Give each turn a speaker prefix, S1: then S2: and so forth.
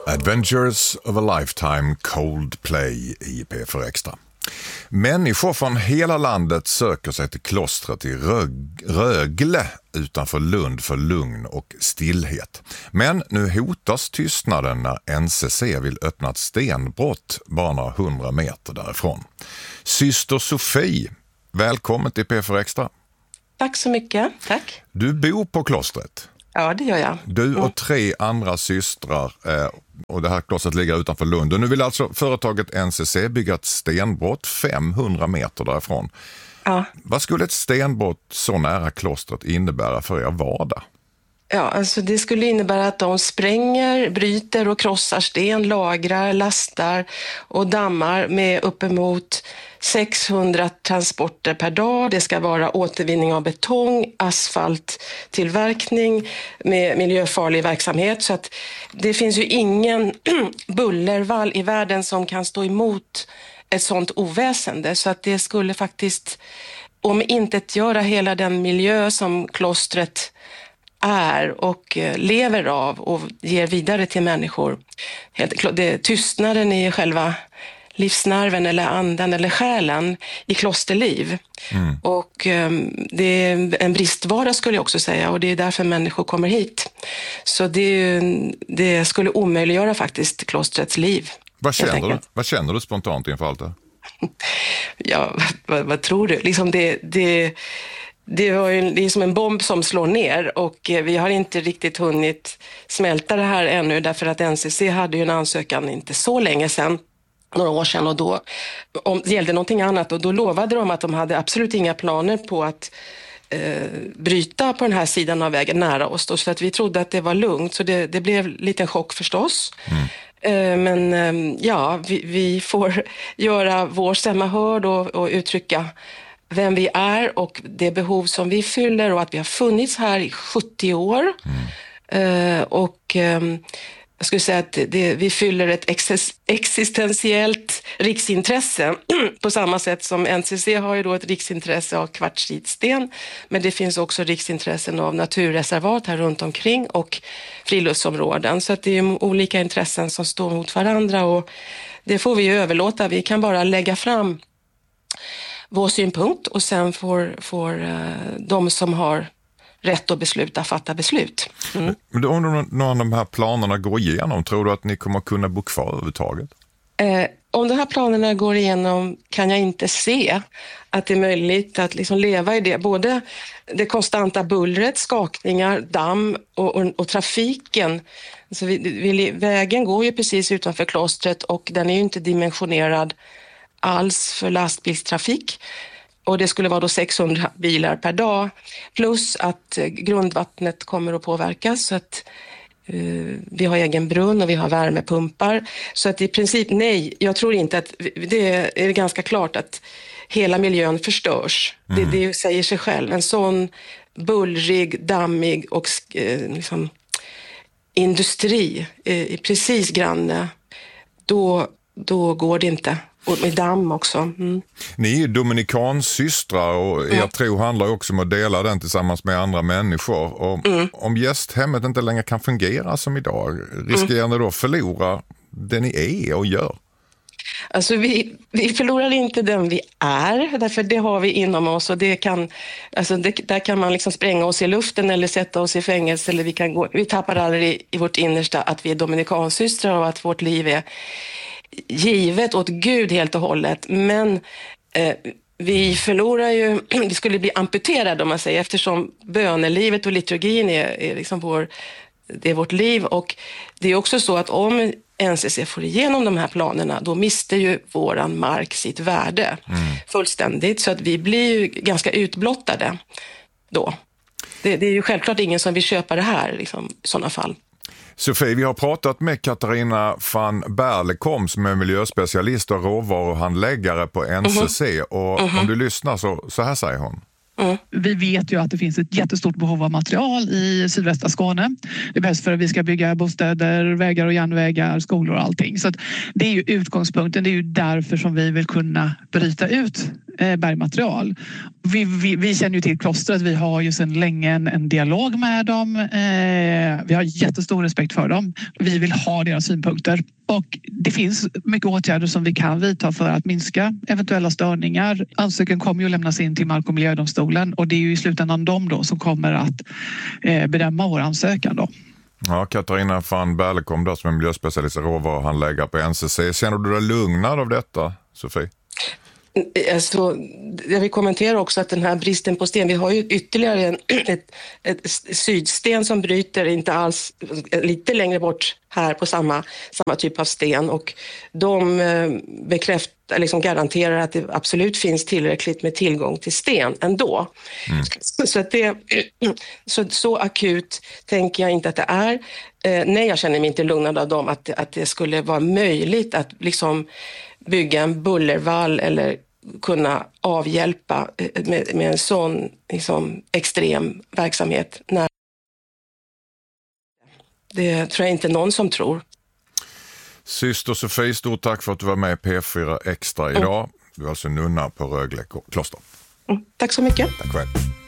S1: Adventures of a Lifetime, Coldplay i P4 Extra. Människor från hela landet söker sig till klostret i Rögle utanför Lund för lugn och stillhet. Men nu hotas tystnaden när NCC vill öppna ett stenbrott bara några 100 meter därifrån. Syster Sofie, välkommen till P4 Extra.
S2: Tack så mycket, tack.
S1: Du bor på klostret.
S2: Ja, det gör jag.
S1: Du och 3 andra systrar och det här klostret ligger utanför Lund. Och nu vill alltså företaget NCC bygga ett stenbrott 500 meter därifrån.
S2: Ja.
S1: Vad skulle ett stenbrott så nära klostret innebära för er vardag?
S2: Ja, alltså det skulle innebära att de spränger, bryter och krossar sten, lagrar, lastar och dammar med uppemot 600 transporter per dag. Det ska vara återvinning av betong, asfalttillverkning med miljöfarlig verksamhet. Så att det finns ju ingen bullervall i världen som kan stå emot ett sånt oväsende. Så att det skulle faktiskt omintetgöra hela den miljö som klostret är och lever av och ger vidare till människor. Tystnaden är själva livsnerven eller anden eller själen i klosterliv. Och det är en bristvara skulle jag också säga, och det är därför människor kommer hit. Så det skulle omöjliggöra faktiskt klostrets liv.
S1: Vad känner du spontant inför allt det?
S2: Ja, vad tror du? Liksom det är som en bomb som slår ner, och vi har inte riktigt hunnit smälta det här ännu, därför att NCC hade ju en ansökan inte så länge sedan, några år sedan, och då gällde någonting annat, och då lovade de att de hade absolut inga planer på att bryta på den här sidan av vägen nära oss då, så att vi trodde att det var lugnt, så det blev lite en chock förstås. Men ja, vi får göra vår stämma hörd och uttrycka vem vi är och det behov som vi fyller, och att vi har funnits här i 70 år. Jag skulle säga att vi fyller ett existentiellt riksintresse på samma sätt som NCC har ju då ett riksintresse av kvartsitsten, men det finns också riksintressen av naturreservat här runt omkring och friluftsområden, så att det är olika intressen som står mot varandra, och det får vi ju överlåta. Vi kan bara lägga fram vår synpunkt, och sen får de som har rätt att besluta fatta beslut.
S1: Men om några av de här planerna går igenom, tror du att ni kommer kunna bo kvar överhuvudtaget?
S2: Om de här planerna går igenom kan jag inte se att det är möjligt att liksom leva i det. Både det konstanta bullret, skakningar, damm och trafiken. Alltså vägen går ju precis utanför klostret, och den är ju inte dimensionerad alls för lastbilstrafik, och det skulle vara då 600 bilar per dag, plus att grundvattnet kommer att påverkas, så att vi har egen brunn och vi har värmepumpar, så att i princip nej, jag tror inte att det är ganska klart att hela miljön förstörs. Det säger sig själv, en sån bullrig, dammig och liksom industri precis granne, då går det inte. Och med damm också.
S1: Ni är dominikansystrar, och er tro handlar också om att dela den tillsammans med andra människor. Och om gästhemmet inte längre kan fungera som idag, riskerar ni då förlora det ni är och gör?
S2: Alltså vi förlorar inte den vi är, därför det har vi inom oss, och där kan man liksom spränga oss i luften eller sätta oss i fängelse, eller vi tappar aldrig i vårt innersta att vi är dominikansystrar och att vårt liv är givet åt Gud helt och hållet, men vi förlorar ju, vi skulle bli amputerade om man säger, eftersom bönelivet och liturgin är liksom det är vårt liv, och det är också så att om NCC får igenom de här planerna, då mister ju våran mark sitt värde fullständigt, så att vi blir ju ganska utblottade då. Det är ju självklart ingen som vill köpa det här liksom, i sådana fall.
S1: Sofie, vi har pratat med Katarina van Berlekom som är miljöspecialist och råvaruhandläggare på NCC, och om du lyssnar så här säger hon.
S3: Vi vet ju att det finns ett jättestort behov av material i sydvästra Skåne. Det behövs för att vi ska bygga bostäder, vägar och järnvägar, skolor och allting. Så att det är ju utgångspunkten. Det är ju därför som vi vill kunna bryta ut bergmaterial. Vi känner ju till klostret. Vi har ju sedan länge en dialog med dem. Vi har jättestor respekt för dem. Vi vill ha deras synpunkter. Och det finns mycket åtgärder som vi kan vidta för att minska eventuella störningar. Ansökan kommer ju att lämnas in till Mark- och miljödomstolen. Och det är ju i slutändan de då som kommer att bedöma vår ansökan då.
S1: Ja, Katarina van Berlekom då, som är miljöspecialist och råvaruhandläggare på NCC. Känner du dig lugnad av detta, Sofie?
S2: Alltså, jag vill kommentera också att den här bristen på sten, vi har ju ytterligare ett sydsten som bryter inte alls lite längre bort här på samma typ av sten, och de bekräftar, liksom garanterar att det absolut finns tillräckligt med tillgång till sten ändå. Så att så akut tänker jag inte att det är. Nej, jag känner mig inte lugnad av dem att det skulle vara möjligt att liksom bygga en bullervall eller kunna avhjälpa med en sån liksom extrem verksamhet. Det tror jag inte någon som tror.
S1: Syster Sofie, stort tack för att du var med i P4 Extra idag. Du är alltså nunna på Rögle kloster.
S2: Tack så mycket.
S1: Tack själv.